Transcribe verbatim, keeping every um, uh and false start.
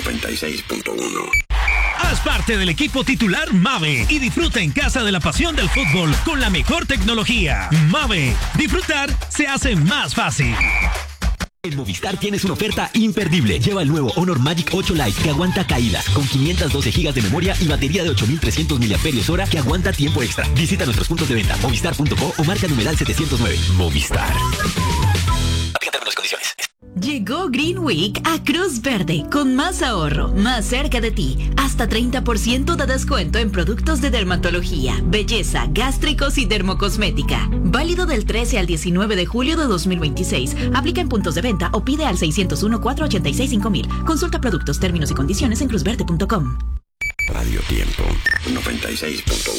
noventa y seis punto uno. Haz parte del equipo titular Mave y disfruta en casa de la pasión del fútbol con la mejor tecnología. Mave, disfrutar se hace más fácil. En Movistar tienes una oferta imperdible. Lleva el nuevo Honor Magic ocho Lite que aguanta caídas, con quinientas doce gigas de memoria y batería de ocho mil trescientos miliamperios hora que aguanta tiempo extra. Visita nuestros puntos de venta, movistar punto co o marca numeral setecientos nueve. Movistar. Aplica términos y condiciones. Llegó Green Week a Cruz Verde, con más ahorro, más cerca de ti. Hasta treinta por ciento de descuento en productos de dermatología, belleza, gástricos y dermocosmética. Válido del trece al diecinueve de julio de dos mil veintiséis. Aplica en puntos de venta o pide al seis cero uno, cuatro ocho seis, cinco mil. Consulta productos, términos y condiciones en cruz verde punto com. Radio Tiempo noventa y seis punto uno.